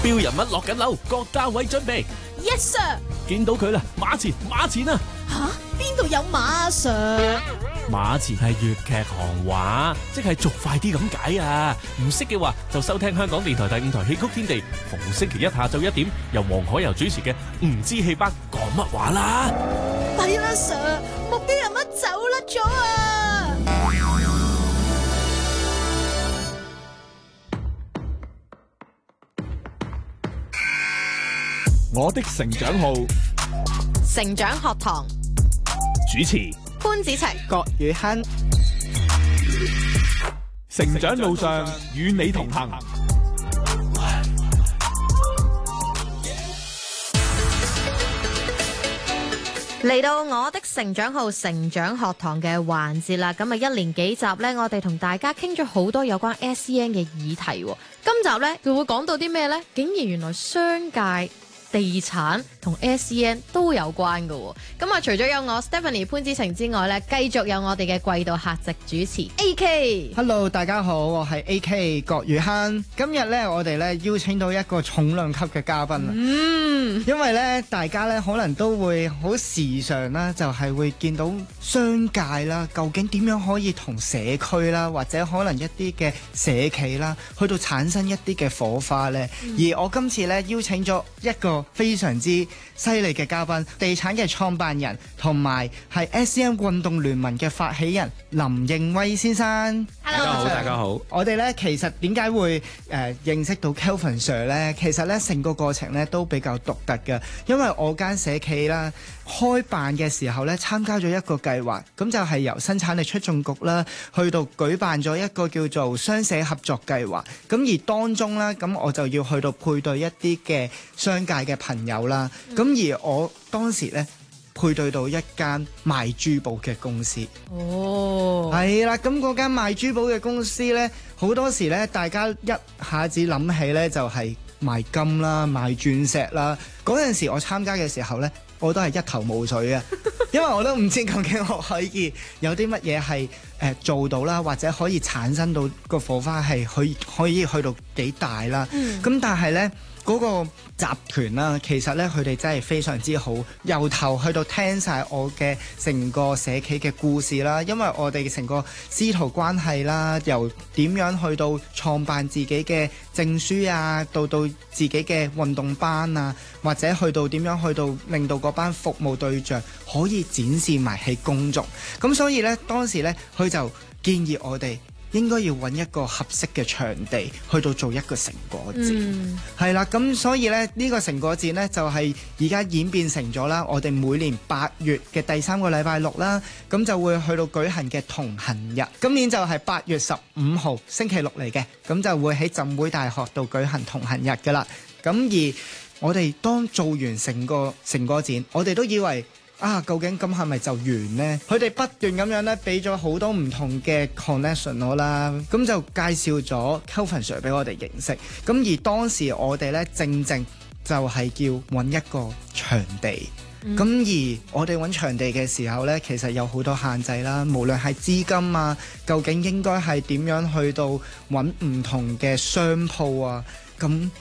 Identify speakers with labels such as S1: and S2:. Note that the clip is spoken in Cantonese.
S1: 標人物落緊樓，各單位準備。
S2: Yes sir。
S1: 見到佢啦，馬前啊！
S2: 吓？邊度有馬啊 Sir？
S1: 馬前係粵劇行話，即係逐快啲咁解啊！唔識嘅話就收聽香港電台第5台戲曲天地，逢星期一下晝1點由黃海柔主持嘅唔知戲班講乜話啦！
S2: 弊啦 Sir， 目標人物走甩咗啊！
S3: 我的成長號
S4: 成長學堂
S1: 主持
S4: 潘子晴、
S5: 郭宇亨，
S3: 成長路上與你同行。
S4: 嚟到我的成長號成長學堂嘅環節啦，咁啊一連幾集呢，我哋同大家傾咗好多有關 SEN 嘅議題。今集呢，佢會講到啲咩呢？竟然原來商界、地產同 SEN 都有關㗎。咁啊，除咗有我 Stephanie 潘子晴之外咧，繼續有我哋嘅季度客席主持 AK。
S5: Hello， 大家好，我係 AK 郭宇亨。今日咧，我哋咧邀請到一個重量級嘅嘉賓啊。因為咧，大家咧可能都會好時常啦，就係會見到商界啦，究竟點樣可以同社區啦，或者可能一啲嘅社企啦，去到產生一啲嘅火花咧。而我今次咧邀請咗一個非常之犀利嘅嘉賓，地產嘅創辦人同埋係 SEN 運動聯盟嘅發起人林應威先生。
S1: 大家好，大家好。
S5: 我哋咧其實點解會認識到 Kelvin Sir 咧？其實咧成個過程咧都比較獨特嘅，因為我間社企啦開辦嘅時候咧參加咗一個計劃，咁就係由生產力促進局啦去到舉辦咗一個叫做商社合作計劃。咁而當中啦，咁我就要去到配對一啲嘅商界嘅朋友啦。咁而我當時咧配對到一間賣珠寶嘅公司。
S4: 哦，
S5: 係啦，咁嗰間賣珠寶嘅公司咧，好多時咧，大家一下子諗起咧就係賣金啦、賣鑽石啦。嗰陣時我參加嘅時候咧，我都係一頭霧水嘅，因為我都唔知究竟我可以有啲乜嘢係做到啦，或者可以產生到個火花係可以去到幾大啦。咁但係咧，嗰個集團啦，其實咧佢哋真係非常之好，由頭去到聽晒我嘅成個社企嘅故事啦。因為我哋成個師徒關係啦，由點樣去到創辦自己嘅證書啊，到自己嘅運動班啊，或者去到點樣去到令到嗰班服務對象可以展示埋喺公眾。咁所以咧，當時咧佢就建議我哋應該要揾一個合適嘅場地去到做一個成果展，係啦。咁所以咧呢個成果展呢，就係而家演變成咗啦，我哋每年8月嘅第3個禮拜六啦，咁就會去到舉行嘅同行日。今年就係8月15號星期六嚟嘅，咁就會喺浸會大學度舉行同行日噶啦。咁而我哋當做完成個成果展，我哋都以為究竟咁係咪就完呢？佢哋不斷咁樣咧，俾咗好多唔同嘅 connection 我啦，咁就介紹咗 Kelvin Sir 俾我哋認識。咁而當時我哋咧正就係叫揾一個場地。咁而我哋揾場地嘅時候咧，其實有好多限制啦，無論係資金啊，究竟應該係點樣去到揾唔同嘅商鋪啊，咁